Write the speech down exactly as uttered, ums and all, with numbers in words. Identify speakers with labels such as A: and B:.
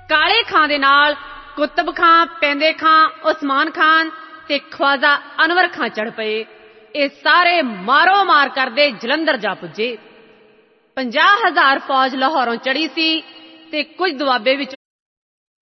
A: ਕਾਲੇ ਖਾਂ ਦੇ ਨਾਲ ਕੁਤਬ ਖਾਂ, ਪੈਂਦੇ ਖਾਂ, ਉਸਮਾਨ ਖਾਨ ਤੇ ਖਵਾਜਾ ਅਨਵਰ ਖਾਂ ਚੜ੍ਹ ਪਏ। ਇਹ ਸਾਰੇ ਮਾਰੋ ਮਾਰ ਕਰਦੇ ਜਲੰਧਰ ਜਾ ਪੁੱਜੇ। ਪੰਜਾਹ ਹਜ਼ਾਰ ਫੌਜ ਲਾਹੌਰੋਂ ਚੜ੍ਹੀ ਸੀ ਤੇ ਕੁਝ ਦੁਆਬੇ ਵਿੱਚ